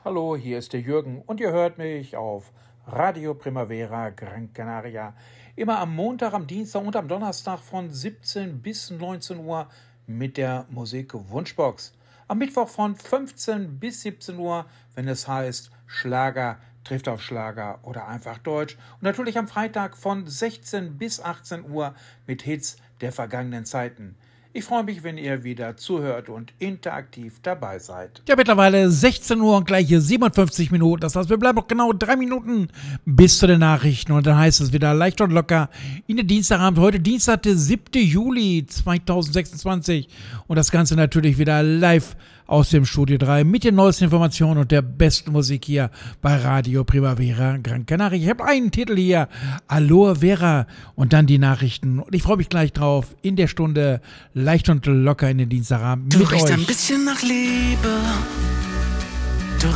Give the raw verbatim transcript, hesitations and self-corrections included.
Hallo, hier ist der Jürgen und ihr hört mich auf Radio Primavera Gran Canaria. Immer am Montag, am Dienstag und am Donnerstag von siebzehn bis neunzehn Uhr mit der Musik Wunschbox. Am Mittwoch von fünfzehn bis siebzehn Uhr, wenn es heißt Schlager trifft auf Schlager oder einfach Deutsch. Und natürlich am Freitag von sechzehn bis achtzehn Uhr mit Hits der vergangenen Zeiten. Ich freue mich, wenn ihr wieder zuhört und interaktiv dabei seid. Ja, mittlerweile sechzehn Uhr und gleich hier siebenundfünfzig Minuten. Das heißt, wir bleiben noch genau drei Minuten bis zu den Nachrichten. Und dann heißt es wieder leicht und locker in den Dienstagabend. Heute Dienstag, der siebten Juli zweitausendsechsundzwanzig. Und das Ganze natürlich wieder live aus dem Studio drei mit den neuesten Informationen und der besten Musik hier bei Radio Primavera Gran Canaria. Ich habe einen Titel hier, Aloe Vera, und dann die Nachrichten. Und ich freue mich gleich drauf in der Stunde leicht und locker in den Dienstagabend Du mit riechst euch. ein bisschen nach Liebe.